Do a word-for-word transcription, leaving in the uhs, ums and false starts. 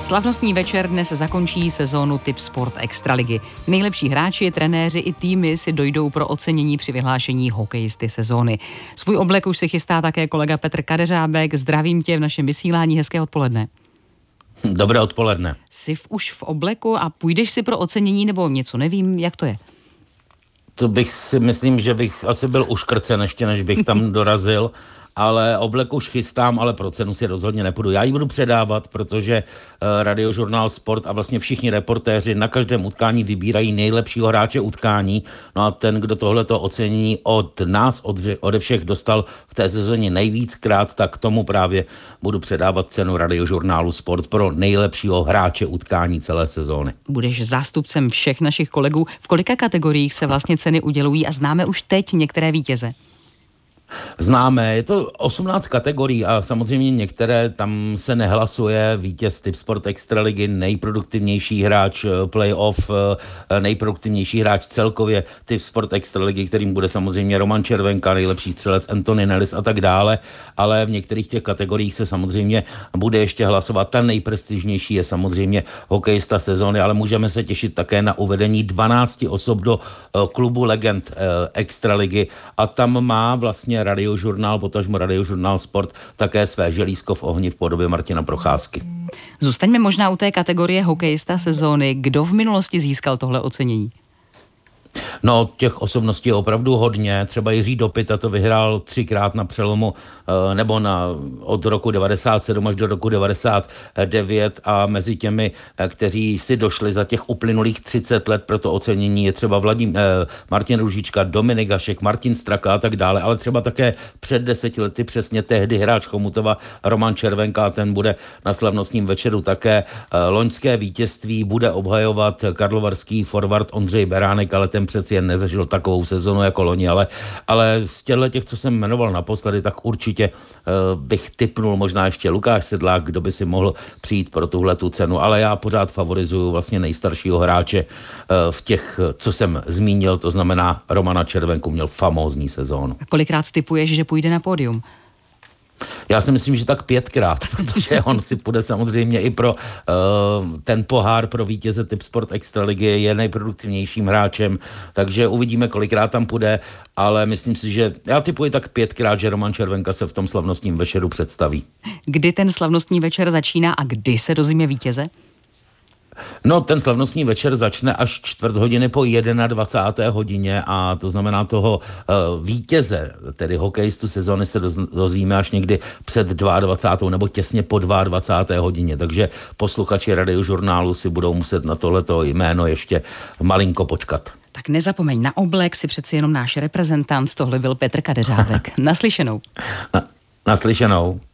Slavnostní večer dnes zakončí sezónu Tipsport Extraligy. Nejlepší hráči, trenéři i týmy si dojdou pro ocenění při vyhlášení hokejisty sezóny. Svůj oblek už si chystá také kolega Petr Kadeřábek. Zdravím tě v našem vysílání, hezké odpoledne. Dobré odpoledne. Jsi v, už v obleku a půjdeš si pro ocenění nebo něco, nevím, jak to je? To bych si myslím, že bych asi byl uškrcen ještě, než bych tam dorazil, ale oblek už chystám, ale pro cenu si rozhodně nepůjdu. Já ji budu předávat, protože uh, Radiožurnál Sport a vlastně všichni reportéři na každém utkání vybírají nejlepšího hráče utkání. No a ten, kdo tohleto ocenění od nás, od, ode všech dostal v té sezóně nejvíckrát, tak tomu právě budu předávat cenu Radiožurnálu Sport pro nejlepšího hráče utkání celé sezóny. Budeš zástupcem všech našich kolegů. V kolika kategoriích se vlastně ceny udělují a známe už teď některé vítěze? Známe, je to osmnáct kategorií a samozřejmě některé tam se nehlasuje. Vítěz Tipsport Extraligy, nejproduktivnější hráč playoff, nejproduktivnější hráč celkově Tipsport Extraligy, kterým bude samozřejmě Roman Červenka, nejlepší střelec Anthony Nellis a tak dále, ale v některých těch kategoriích se samozřejmě bude ještě hlasovat. Ta nejprestižnější je samozřejmě hokejista sezóny, ale můžeme se těšit také na uvedení dvanácti osob do klubu legend Extraligy a tam má vlastně Radiožurnál, potažmo Radiožurnál Sport, také své želízko v ohni v podobě Martina Procházky. Zůstaňme možná u té kategorie hokejista sezóny. Kdo v minulosti získal tohle ocenění? No, těch osobností je opravdu hodně. Třeba Jiří Dopita to vyhrál třikrát na přelomu, nebo na, od roku devadesát sedm až do roku devadesát devět a mezi těmi, kteří si došli za těch uplynulých třicet let pro to ocenění, je třeba Vladim, eh, Martin Růžička, Dominik Hašek, Martin Straka a tak dále, ale třeba také před deseti lety přesně tehdy hráč Chomutova Roman Červenka, ten bude na slavnostním večeru také. Loňské vítězství bude obhajovat karlovarský forward Ondřej Beránek, ale ten přeci jen nezažil takovou sezonu jako loni, ale, ale z těchto těch, co jsem jmenoval naposledy, tak určitě uh, bych tipnul možná ještě Lukáš Sedlák, kdo by si mohl přijít pro tuhletu cenu, ale já pořád favorizuju vlastně nejstaršího hráče uh, v těch, co jsem zmínil, to znamená Romana Červenku, měl famózní sezónu. A kolikrát tipuješ, že půjde na pódium? Já si myslím, že tak pětkrát, protože on si půjde samozřejmě i pro uh, ten pohár pro vítěze Tipsport Extraligy, je nejproduktivnějším hráčem, takže uvidíme, kolikrát tam půjde, ale myslím si, že já tipuji tak pětkrát, že Roman Červenka se v tom slavnostním večeru představí. Kdy ten slavnostní večer začíná a kdy se dozvíme vítěze? No, ten slavnostní večer začne až čtvrt hodiny po dvacáté jedné hodině a to znamená toho uh, vítěze, tedy hokejistu sezóny se dozvíme až někdy před dvacátou druhou nebo těsně po dvacáté druhé hodině, takže posluchači Radiožurnálu si budou muset na tohleto jméno ještě malinko počkat. Tak nezapomeň, na oblek si přeci jenom náš reprezentant, tohle byl Petr Kadeřábek. Naslyšenou. Na, naslyšenou.